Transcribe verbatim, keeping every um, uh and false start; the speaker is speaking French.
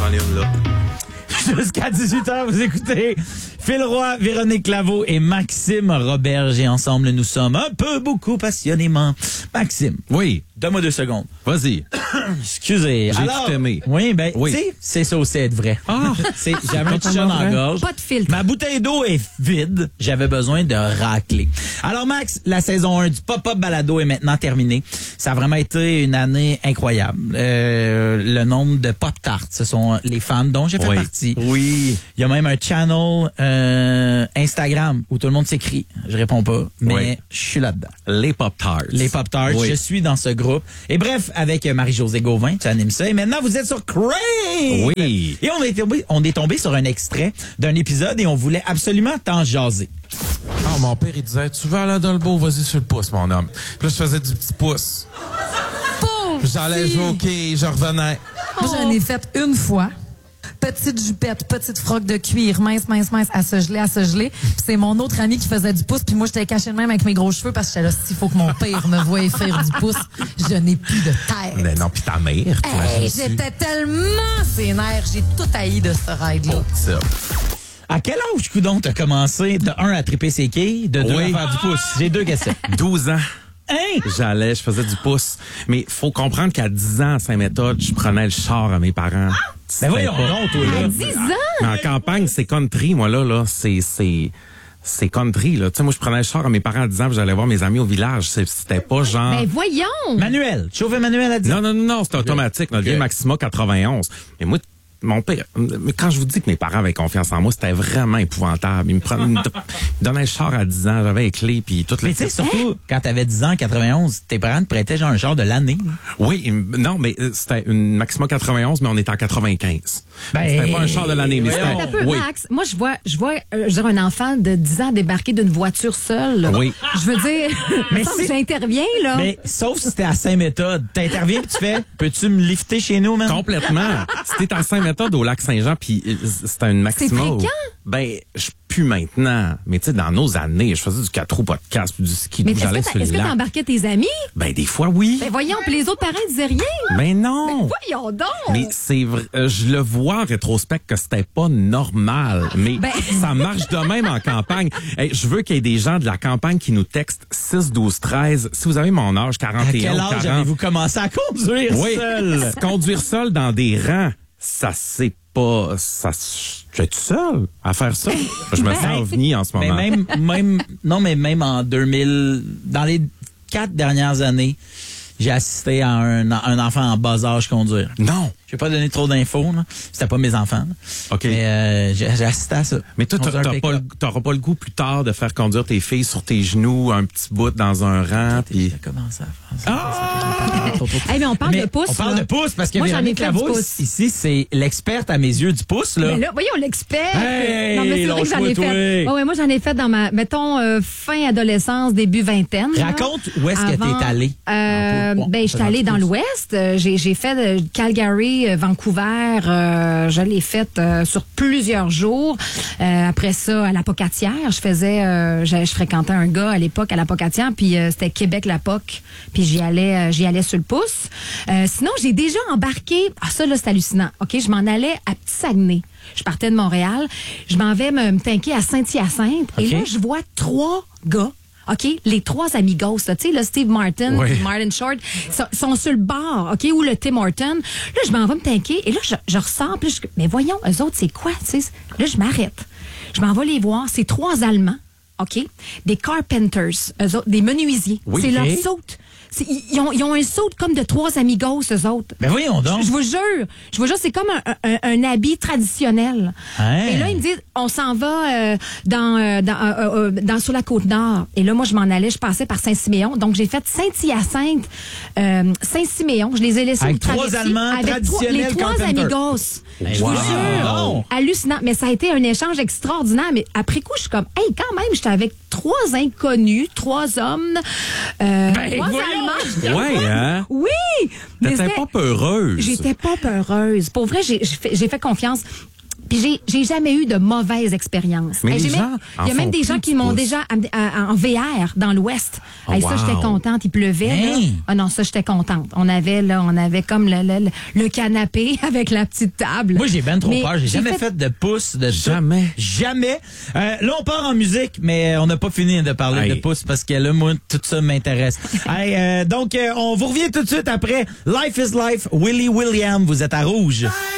j'en ai une là. Jusqu'à dix-huit heures, vous écoutez Phil Roy, Véronique Laveau et Maxime Roberge. Et ensemble, nous sommes un peu, beaucoup, passionnément. Maxime. Oui. Donne-moi deux secondes. Vas-y. Excusez. J'ai Alors, tout aimé. Oui, ben, Oui. tu sais, c'est ça aussi être vrai. Ah! C'est, j'avais un petit chat dans la gorge. Pas de filtre. Ma bouteille d'eau est vide. J'avais besoin de racler. Alors, Max, la saison un du Pop-Up Balado est maintenant terminée. Ça a vraiment été une année incroyable. Euh, le nombre de Pop-Tarts, ce sont les femmes dont j'ai fait Oui. partie. Oui. Il y a même un channel euh, Instagram où tout le monde s'écrit. Je réponds pas, mais Oui. je suis là-dedans. Les Pop-Tarts. Les Pop-Tarts, Oui. je suis dans ce groupe. Et bref, avec Marie-Josée Gauvin, tu animes ça. Et maintenant, vous êtes sur Crave! Oui. Et on est tombé, on est tombé sur un extrait d'un épisode et on voulait absolument t'en jaser. Ah, mon père, il disait, tu veux aller dans le beau, vas-y sur le pouce, mon homme. Puis là, je faisais du petit pouce. Puis j'allais jouer au quai, je revenais. Moi, j'en ai fait une fois. Petite jupette, petite froc de cuir, mince, mince, mince, à se geler, à se geler. Puis c'est mon autre ami qui faisait du pouce, puis moi, j'étais cachée de même avec mes gros cheveux parce que j'étais là, s'il faut que mon père me voie faire du pouce, je n'ai plus de tête. Mais non, puis ta mère, toi, Hey, aussi. j'étais tellement sénère, j'ai tout haï de ce ride-là. Ça. À quel âge, coudon, t'as commencé de un à triper ses quilles, de deux Oui. à faire du pouce? J'ai deux questions. douze ans. Hein? J'allais, je faisais du pouce. Mais faut comprendre qu'à dix ans, à Saint-Méthode, je prenais le char à mes parents. Ben C'était voyons pas- donc, toi, là. dix ans? Mais en campagne, c'est country, moi, là, là. C'est, c'est, c'est country, là. Tu sais, moi, je prenais le char à mes parents à dix ans, puis j'allais voir mes amis au village. C'est- C'était pas genre... Ben voyons! Manuel. Tu chauffais Manuel à dix ans? Non, non, non, non, c'était automatique. Notre vieille Maxima quatre-vingt-onze. Mais moi, mon père, mais quand je vous dis que mes parents avaient confiance en moi, c'était vraiment épouvantable. Ils me prenaient, ils me donnaient le char à dix ans, j'avais les clés, puis toutes les... Mais tu sais, surtout, quand t'avais dix ans, quatre-vingt-onze, tes parents te prêtaient genre un genre de l'année. Oui, ils me- non, mais euh, c'était une Maxima quatre-vingt-onze, mais on était en quatre-vingt-quinze. Ben, C'était pas un char de l'année, mais voyons. c'était... Un peu, Oui. Max, moi, je vois, je vois, euh, je veux dire, un enfant de dix ans débarquer d'une voiture seule. Oui. Je veux dire, Mais mais c'est- j'interviens, là. Mais sauf si t'es à Saint-Méthode. T'interviens pis tu fais, peux-tu me lifter chez nous, man? Complètement. C'était en Saint-Méthode au lac Saint-Jean, puis euh, c'était une Maxima. C'est fréquent? où- Ben, je plus maintenant. Mais tu sais, dans nos années, je faisais du quatre roues, pas de casque, puis du ski, Mais d'où est-ce j'allais que sur t'a- le est-ce que lac. t'embarquais tes amis? Ben, des fois, oui. Ben voyons, puis les autres parents disaient rien. Mais non. Voyons donc. Mais c'est vrai, euh, je le vois en rétrospect que c'était pas normal. Mais Ben- ça marche de même en campagne. Hey, je veux qu'il y ait des gens de la campagne qui nous textent six, douze, treize. Si vous avez mon âge, À quarante et un quel ou âge quarante. avez-vous commencé à conduire Oui. seul? Conduire seul dans des rangs, ça c'est pas, ça, je suis tout seul à faire ça. Je me sens ovni en ce Mais moment. même, même, non, mais même en deux mille, dans les quatre dernières années, j'ai assisté à un, un enfant en bas âge conduire. Non. Je vais pas donner trop d'infos, là. C'était pas mes enfants, là. OK. Mais, euh, j'ai, j'ai assisté à ça. Mais toi, Conduire un t'as pas, pick-up. le- t'auras pas le goût plus tard de faire conduire tes filles sur tes genoux, un petit bout dans un rang, puis... J'ai commencé à faire ça. Trop, trop, trop. Hey, mais on parle Mais de pouce. On parle là. de pouce parce que Moi, j'en ai Véronique fait du Laveau, pouce. ici, c'est l'experte à mes yeux du pouce, là. Mais là, voyons, l'expert. Hey, non, mais c'est vrai que j'en ai lâche-moi, fait. toi. Ouais, ouais, moi, j'en ai fait dans ma, mettons, euh, fin adolescence, début vingtaine. là. Raconte où est-ce que Avant, t'es allé. Euh, Bon, ben, je suis faisant allée du dans pouce. l'Ouest. Euh, J'ai, j'ai fait euh, Calgary, euh, Vancouver. Euh, je l'ai fait euh, sur plusieurs jours. Euh, après ça, à l'Apocatière, je faisais, euh, je, je fréquentais un gars à l'époque à l'Apocatière, puis euh, c'était Québec-Lapoc. Puis j'y allais, euh, j'y allais sur le pouce. Euh, sinon, j'ai déjà embarqué. Ah, ça là, c'est hallucinant. Ok, je m'en allais à Petit-Saguenay. Je partais de Montréal. Je m'en vais me, me tanker à Saint-Hyacinthe. Et Ok. là, je vois trois gars. OK? Les trois amigos, là, tu sais, là, Steve Martin, Oui. puis Martin Short, sont, sont sur le bar, OK? Ou le Tim Horton. Là, je m'en vais me tanker. Et là, je, je ressors. Puis je, mais voyons, eux autres, c'est quoi? Tu sais? Là, je m'arrête. Je m'en vais les voir. C'est trois Allemands, OK? Des carpenters, eux autres, des menuisiers. Oui, c'est leur ok. saute. C'est- Ils ont, ils ont un saut comme de trois amigos, eux autres. Ben voyons donc. Je vous jure, je vous jure, c'est comme un, un, un habit traditionnel. Hein? Et là, ils me disent, on s'en va euh, dans, euh, dans, euh, euh, dans sur la côte nord. Et là, moi, je m'en allais, je passais par Saint-Siméon. Donc, j'ai fait Saint-Hyacinthe, euh, Saint-Siméon. Je les ai laissés Avec au trois traversier Allemands avec trois- traditionnels les trois carpenters. amigos. Ben Je vous wow. jure. Non. Hallucinant. Mais ça a été un échange extraordinaire. Mais après coup, je suis comme, hey, quand même, j'étais avec trois inconnus, trois hommes, euh, Ben, trois voyons. Allemands. Ouais, hein? Oui! Mais T'étais c'était- pas peureuse. J'étais pas peureuse. Pour vrai, j'ai j'ai fait, j'ai fait confiance. Puis j'ai, j'ai jamais eu de mauvaise expérience. Mais Hey, les j'ai gens même- en il y a même font des plus gens du qui m'ont pouce. déjà am- à- en V R dans l'Ouest. Oh, Hey, ça, wow. j'étais contente. Il pleuvait. Là. Hein? Ah non, ça, j'étais contente. On avait là, on avait comme le, le, le- le canapé avec la petite table. Moi, j'ai ben trop Mais peur. J'ai jamais fait... de pouce de ça. Jamais. Jamais. Euh, là, on part en musique, mais on n'a pas fini de parler Hey. de pouce parce que là, moi, tout ça m'intéresse. Hey, euh, donc, euh, on vous revient tout de suite après Life is Life, Willie William. Vous êtes à Rouge.